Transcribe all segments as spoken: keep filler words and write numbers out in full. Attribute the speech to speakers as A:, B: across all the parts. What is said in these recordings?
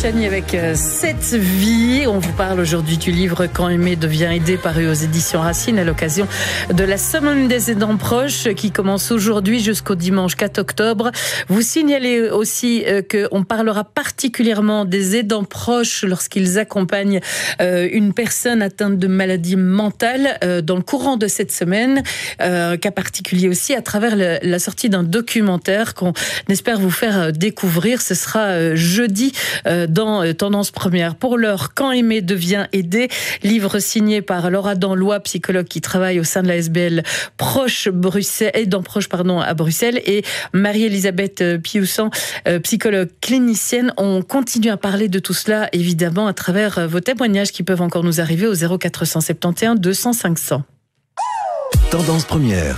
A: Chani avec euh, Cette vie. On vous parle aujourd'hui du livre Quand aimer devient aider, paru aux éditions Racine à l'occasion de la Semaine des aidants proches qui commence aujourd'hui jusqu'au dimanche quatre octobre. Vous signalez aussi euh, qu'on parlera particulièrement des aidants proches lorsqu'ils accompagnent euh, une personne atteinte de maladie mentale euh, dans le courant de cette semaine. Euh, cas particulier aussi à travers le, la sortie d'un documentaire qu'on espère vous faire découvrir. Ce sera euh, jeudi euh, dans euh, Tendance Première. Pour l'heure, Quand aimer devient aider, livre signé par Laura Danlois, psychologue qui travaille au sein de la S B L proche Bruxelles, aidant proche pardon à Bruxelles, et Marie-Elisabeth Piussan, euh, psychologue clinicienne. On continue à parler de tout cela évidemment à travers euh, vos témoignages qui peuvent encore nous arriver au zéro quatre cent soixante et onze deux cents cinq cents.
B: Tendance Première.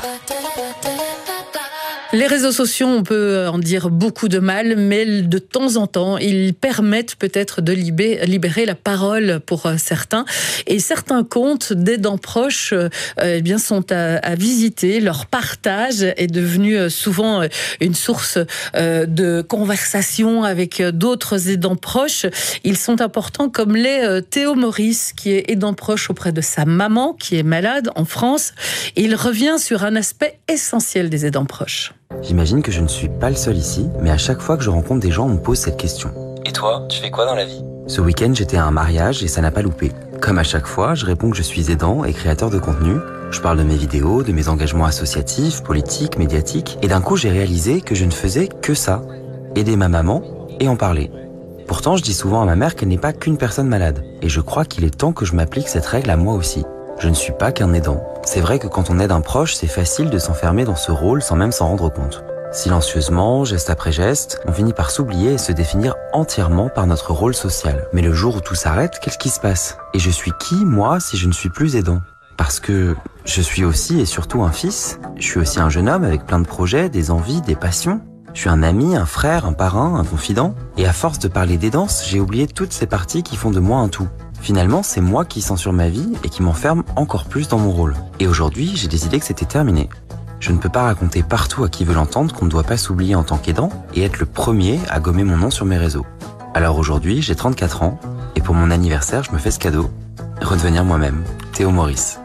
A: Les réseaux sociaux, on peut en dire beaucoup de mal, mais de temps en temps, ils permettent peut-être de libérer la parole pour certains. Et certains comptes d'aidants proches euh, eh bien, sont à, à visiter. Leur partage est devenu souvent une source euh, de conversation avec d'autres aidants proches. Ils sont importants comme l'est euh, Théo Maurice, qui est aidant proche auprès de sa maman, qui est malade en France. Et il revient sur un aspect essentiel des aidants proches.
C: J'imagine que je ne suis pas le seul ici, mais à chaque fois que je rencontre des gens, on me pose cette question.
D: Et toi, tu fais quoi dans la vie ?
C: Ce week-end, j'étais à un mariage et ça n'a pas loupé. Comme à chaque fois, je réponds que je suis aidant et créateur de contenu. Je parle de mes vidéos, de mes engagements associatifs, politiques, médiatiques. Et d'un coup, j'ai réalisé que je ne faisais que ça. Aider ma maman et en parler. Pourtant, je dis souvent à ma mère qu'elle n'est pas qu'une personne malade. Et je crois qu'il est temps que je m'applique cette règle à moi aussi. Je ne suis pas qu'un aidant. C'est vrai que quand on aide un proche, c'est facile de s'enfermer dans ce rôle sans même s'en rendre compte. Silencieusement, geste après geste, on finit par s'oublier et se définir entièrement par notre rôle social. Mais le jour où tout s'arrête, qu'est-ce qui se passe ? Et je suis qui, moi, si je ne suis plus aidant ? Parce que je suis aussi et surtout un fils. Je suis aussi un jeune homme avec plein de projets, des envies, des passions. Je suis un ami, un frère, un parrain, un confident. Et à force de parler d'aidance, j'ai oublié toutes ces parties qui font de moi un tout. Finalement, c'est moi qui censure ma vie et qui m'enferme encore plus dans mon rôle. Et aujourd'hui, j'ai décidé que c'était terminé. Je ne peux pas raconter partout à qui veut l'entendre qu'on ne doit pas s'oublier en tant qu'aidant et être le premier à gommer mon nom sur mes réseaux. Alors aujourd'hui, j'ai trente-quatre ans et pour mon anniversaire, je me fais ce cadeau. Redevenir moi-même, Théo Maurice.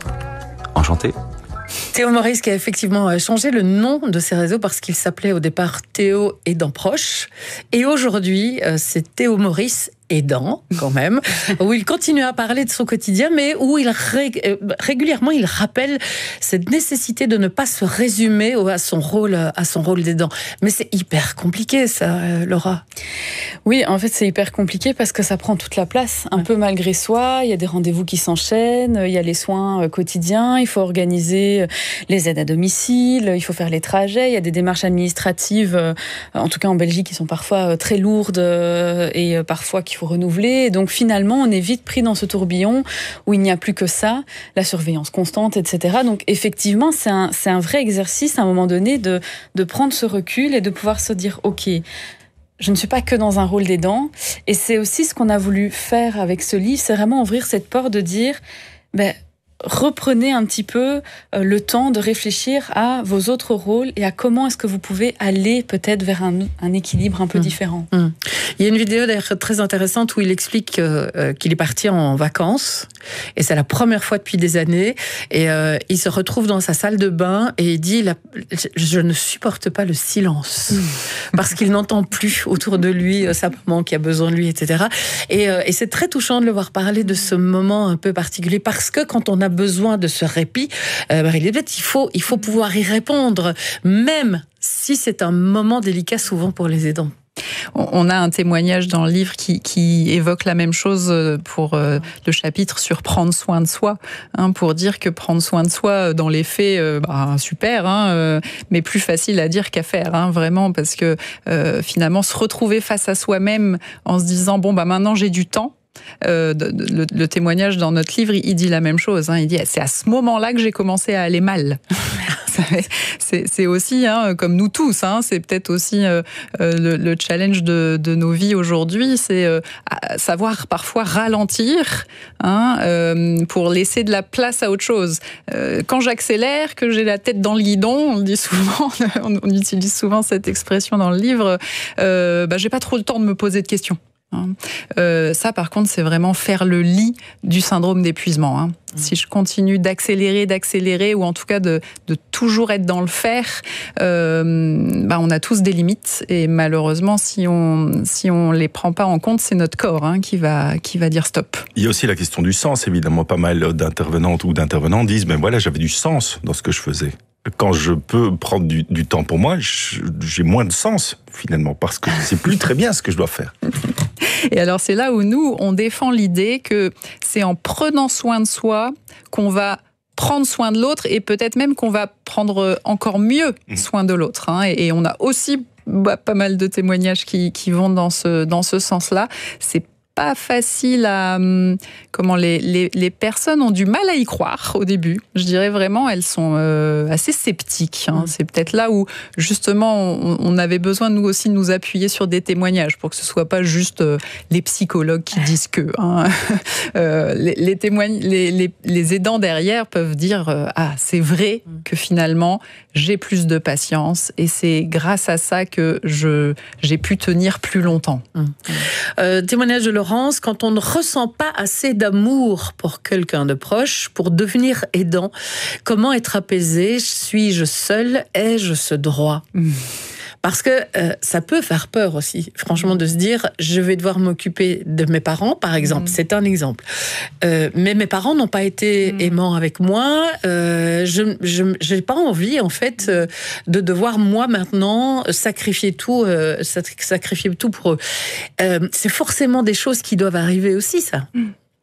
C: Enchanté.
A: Théo Maurice qui a effectivement changé le nom de ses réseaux parce qu'il s'appelait au départ Théo Aidant Proche. Et aujourd'hui, c'est Théo Maurice aidant, quand même, où il continue à parler de son quotidien, mais où il ré- régulièrement il rappelle cette nécessité de ne pas se résumer à son rôle, à son rôle d'aidant. Mais c'est hyper compliqué, ça, Laura.
E: Oui, en fait, c'est hyper compliqué parce que ça prend toute la place, un ouais. peu malgré soi. Il y a des rendez-vous qui s'enchaînent, il y a les soins quotidiens, il faut organiser les aides à domicile, il faut faire les trajets, il y a des démarches administratives, en tout cas en Belgique, qui sont parfois très lourdes et parfois qui faut renouveler. Et donc finalement, on est vite pris dans ce tourbillon où il n'y a plus que ça, la surveillance constante, et cetera. Donc effectivement, c'est un, c'est un vrai exercice à un moment donné de, de prendre ce recul et de pouvoir se dire, ok, je ne suis pas que dans un rôle d'aidant. Et c'est aussi ce qu'on a voulu faire avec ce livre, c'est vraiment ouvrir cette porte de dire, ben, reprenez un petit peu le temps de réfléchir à vos autres rôles et à comment est-ce que vous pouvez aller peut-être vers un, un équilibre un peu mmh. différent.
A: Mmh. Il y a une vidéo d'ailleurs très intéressante où il explique euh, qu'il est parti en vacances et c'est la première fois depuis des années et euh, il se retrouve dans sa salle de bain et il dit la, je ne supporte pas le silence mmh. parce qu'il n'entend plus autour de lui euh, sa maman qui a besoin de lui, et cetera. Et, euh, et c'est très touchant de le voir parler de ce moment un peu particulier parce que quand on a besoin de ce répit, euh, Marie-Elisabeth, il faut, il faut pouvoir y répondre, même si c'est un moment délicat souvent pour les aidants.
F: On a un témoignage dans le livre qui, qui évoque la même chose pour euh, le chapitre sur prendre soin de soi, hein, pour dire que prendre soin de soi, dans les faits, euh, bah, super, hein, euh, mais plus facile à dire qu'à faire, hein, vraiment, parce que euh, finalement, se retrouver face à soi-même en se disant, bon, bah maintenant j'ai du temps. Euh, le, le témoignage dans notre livre, il dit la même chose. Hein. Il dit c'est à ce moment-là que j'ai commencé à aller mal. c'est, c'est aussi, hein, comme nous tous, hein, c'est peut-être aussi euh, le, le challenge de, de nos vies aujourd'hui, c'est euh, savoir parfois ralentir hein, euh, pour laisser de la place à autre chose. Euh, quand j'accélère, que j'ai la tête dans le guidon, on le dit souvent, on, on utilise souvent cette expression dans le livre, euh, bah, j'ai pas trop le temps de me poser de questions. Hein. Euh, ça, par contre, c'est vraiment faire le lit du syndrome d'épuisement. Hein. Mmh. Si je continue d'accélérer, d'accélérer, ou en tout cas de, de toujours être dans le faire, euh, bah on a tous des limites. Et malheureusement, si on si on les prend pas en compte, c'est notre corps hein, qui va qui va dire stop.
G: Il y a aussi la question du sens. Évidemment, pas mal d'intervenantes ou d'intervenants disent, ben voilà, j'avais du sens dans ce que je faisais. Quand je peux prendre du, du temps pour moi, j'ai moins de sens finalement, parce que je ne sais plus très bien ce que je dois faire.
F: Et alors c'est là où nous, on défend l'idée que c'est en prenant soin de soi qu'on va prendre soin de l'autre et peut-être même qu'on va prendre encore mieux soin de l'autre. Hein. Et, et on a aussi bah, pas mal de témoignages qui, qui vont dans ce, dans ce sens-là. C'est pas facile à... Comment les, les, les personnes ont du mal à y croire au début. Je dirais vraiment, elles sont euh, assez sceptiques. Hein. C'est peut-être là où, justement, on, on avait besoin, nous aussi, de nous appuyer sur des témoignages pour que ce soit pas juste euh, les psychologues qui disent que. Hein. euh, les, les, témoign... les, les, les aidants derrière peuvent dire euh, « Ah, c'est vrai que finalement, j'ai plus de patience et c'est grâce à ça que je, j'ai pu tenir plus longtemps. Mmh. »
A: euh, Témoignage de Laurence, quand on ne ressent pas assez d'amour pour quelqu'un de proche, pour devenir aidant, comment être apaisé? Suis-je seul? Ai-je ce droit? Mmh. Parce que euh, ça peut faire peur aussi, franchement, de se dire je vais devoir m'occuper de mes parents, par exemple. Mmh. C'est un exemple. Euh, mais mes parents n'ont pas été mmh. aimants avec moi. Euh, je je n'ai pas envie, en fait, euh, de devoir, moi, maintenant, sacrifier tout, euh, sacrifier tout pour eux. Euh, c'est forcément des choses qui doivent arriver aussi, ça. Mmh.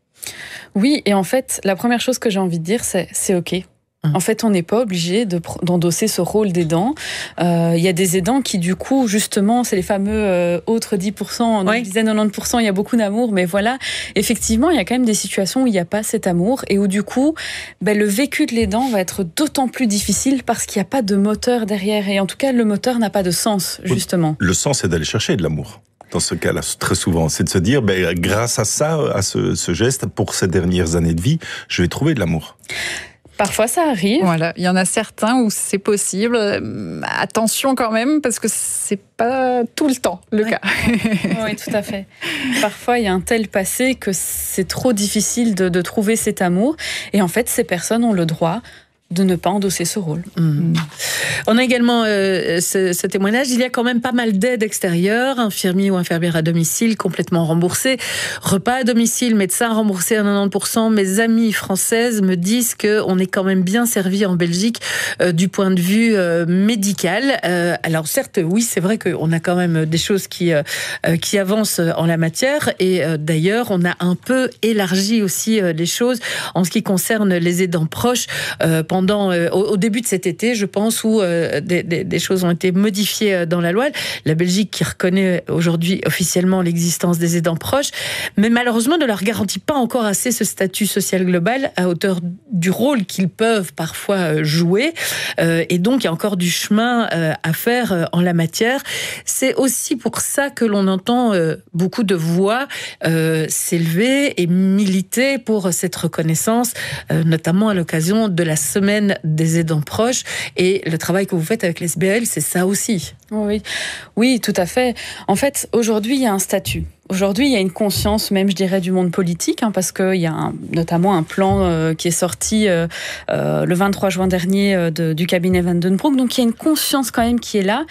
E: Oui, et en fait, la première chose que j'ai envie de dire, c'est c'est OK. En fait, on n'est pas obligé de, d'endosser ce rôle d'aidant. Il euh, y a des aidants qui, du coup, justement, c'est les fameux euh, autres dix pour cent, on oui. disait quatre-vingt-dix pour cent, il y a beaucoup d'amour, mais voilà, effectivement, il y a quand même des situations où il n'y a pas cet amour et où, du coup, ben, le vécu de l'aidant va être d'autant plus difficile parce qu'il n'y a pas de moteur derrière. Et en tout cas, le moteur n'a pas de sens, justement.
G: Le sens, c'est d'aller chercher de l'amour. Dans ce cas-là, très souvent, c'est de se dire, ben, grâce à ça, à ce, ce geste, pour ces dernières années de vie, je vais trouver de l'amour.
E: Parfois, ça arrive.
F: Voilà, il y en a certains où c'est possible. Attention quand même, parce que c'est pas tout le temps le
E: oui.
F: cas.
E: Oui, tout à fait. Parfois, il y a un tel passé que c'est trop difficile de, de trouver cet amour. Et en fait, ces personnes ont le droit de ne pas endosser ce rôle.
A: Mmh. On a également euh, ce, ce témoignage. Il y a quand même pas mal d'aides extérieures, infirmiers ou infirmières à domicile complètement remboursés, repas à domicile, médecins remboursés à quatre-vingt-dix pour cent. Mes amies françaises me disent qu'on est quand même bien servi en Belgique euh, du point de vue euh, médical. Euh, alors certes, oui, c'est vrai qu'on a quand même des choses qui, euh, qui avancent en la matière et euh, d'ailleurs, on a un peu élargi aussi euh, les choses en ce qui concerne les aidants proches euh, Pendant, euh, au, au début de cet été, je pense, où euh, des, des, des choses ont été modifiées dans la loi. La Belgique qui reconnaît aujourd'hui officiellement l'existence des aidants proches, mais malheureusement ne leur garantit pas encore assez ce statut social global à hauteur du rôle qu'ils peuvent parfois jouer. Euh, et donc, il y a encore du chemin euh, à faire euh, en la matière. C'est aussi pour ça que l'on entend euh, beaucoup de voix euh, s'élever et militer pour cette reconnaissance, euh, notamment à l'occasion de la semaine des aidants proches, et le travail que vous faites avec l'S B L, c'est ça aussi.
E: Oui, oui, tout à fait. En fait, aujourd'hui, il y a un statut. Aujourd'hui, il y a une conscience, même, je dirais, du monde politique, hein, parce qu'il y a un, notamment un plan euh, qui est sorti euh, euh, le vingt-trois juin dernier euh, de, du cabinet Van den Broek. Donc, il y a une conscience quand même qui est là.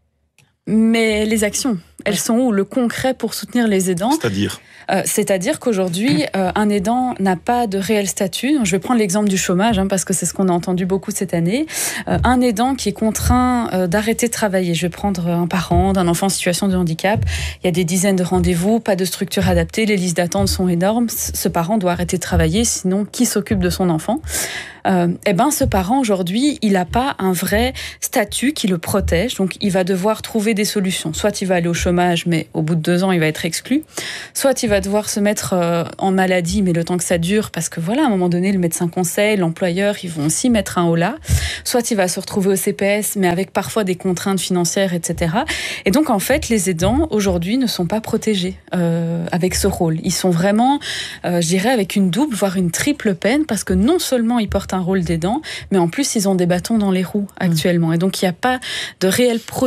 E: Mais les actions, elles sont où? Le concret pour soutenir les aidants?
G: C'est-à-dire
E: euh, C'est-à-dire qu'aujourd'hui, euh, un aidant n'a pas de réel statut. Je vais prendre l'exemple du chômage, hein, parce que c'est ce qu'on a entendu beaucoup cette année. Euh, un aidant qui est contraint euh, d'arrêter de travailler. Je vais prendre un parent d'un enfant en situation de handicap. Il y a des dizaines de rendez-vous, pas de structure adaptée, les listes d'attente sont énormes. Ce parent doit arrêter de travailler, sinon qui s'occupe de son enfant? Euh, eh ben, ce parent, aujourd'hui, il n'a pas un vrai statut qui le protège. Donc, il va devoir trouver des solutions. Soit il va aller au chômage, mais au bout de deux ans, il va être exclu. Soit il va devoir se mettre euh, en maladie, mais le temps que ça dure, parce que voilà, à un moment donné, le médecin conseil, l'employeur, ils vont aussi mettre un holà. Soit il va se retrouver au C P S, mais avec parfois des contraintes financières, et cetera. Et donc, en fait, les aidants, aujourd'hui, ne sont pas protégés euh, avec ce rôle. Ils sont vraiment, euh, je dirais, avec une double, voire une triple peine, parce que non seulement ils portent un rôle d'aidant, mais en plus, ils ont des bâtons dans les roues actuellement. Et donc, il n'y a pas de réelle protection